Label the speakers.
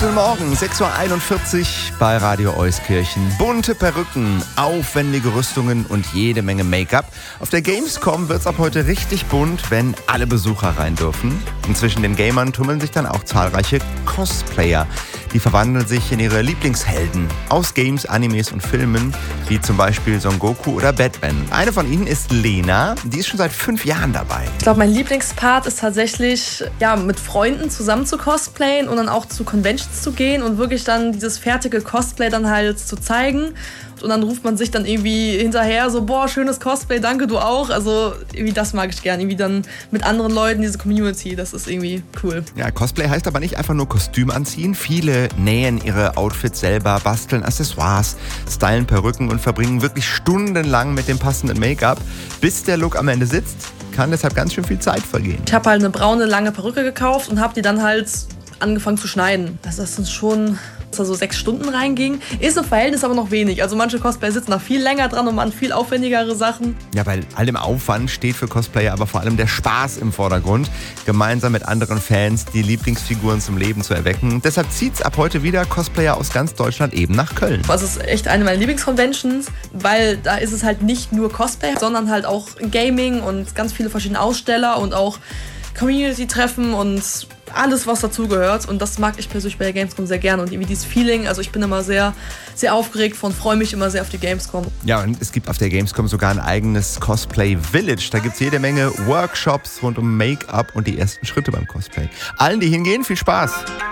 Speaker 1: Guten Morgen, 6.41 Uhr bei Radio Euskirchen. Bunte Perücken, aufwendige Rüstungen und jede Menge Make-up. Auf der Gamescom wird's ab heute richtig bunt, wenn alle Besucher rein dürfen. Und zwischen den Gamern tummeln sich dann auch zahlreiche Cosplayer. Die verwandeln sich in ihre Lieblingshelden aus Games, Animes und Filmen, wie zum Beispiel Son Goku oder Batman. Eine von ihnen ist Lena, die ist schon seit 5 Jahren dabei.
Speaker 2: Ich glaube, mein Lieblingspart ist tatsächlich, mit Freunden zusammen zu cosplayen und dann auch zu Conventions zu gehen und wirklich dann dieses fertige Cosplay dann halt zu zeigen. Und dann ruft man sich dann irgendwie hinterher so, boah, schönes Cosplay, danke, du auch. Also irgendwie das mag ich gern, irgendwie dann mit anderen Leuten, diese Community, das ist irgendwie cool.
Speaker 1: Ja, Cosplay heißt aber nicht einfach nur Kostüm anziehen. Viele nähen ihre Outfits selber, basteln Accessoires, stylen Perücken und verbringen wirklich stundenlang mit dem passenden Make-up. Bis der Look am Ende sitzt, kann deshalb ganz schön viel Zeit vergehen.
Speaker 2: Ich habe halt eine braune, lange Perücke gekauft und habe die dann halt angefangen zu schneiden. Das ist schon... dass da so 6 Stunden reinging. Ist im Verhältnis aber noch wenig. Also manche Cosplayer sitzen da viel länger dran und machen viel aufwendigere Sachen.
Speaker 1: Ja, bei all dem Aufwand steht für Cosplayer aber vor allem der Spaß im Vordergrund, gemeinsam mit anderen Fans die Lieblingsfiguren zum Leben zu erwecken. Deshalb zieht's ab heute wieder Cosplayer aus ganz Deutschland eben nach Köln.
Speaker 2: Das ist echt eine meiner Lieblingsconventions, weil da ist es halt nicht nur Cosplay, sondern halt auch Gaming und ganz viele verschiedene Aussteller und auch Community-Treffen und alles, was dazugehört. Und das mag ich persönlich bei der Gamescom sehr gerne. Und irgendwie dieses Feeling, also ich bin immer sehr, sehr aufgeregt und freue mich immer sehr auf die Gamescom.
Speaker 1: Ja, und es gibt auf der Gamescom sogar ein eigenes Cosplay-Village. Da gibt's jede Menge Workshops rund um Make-up und die ersten Schritte beim Cosplay. Allen, die hingehen, viel Spaß!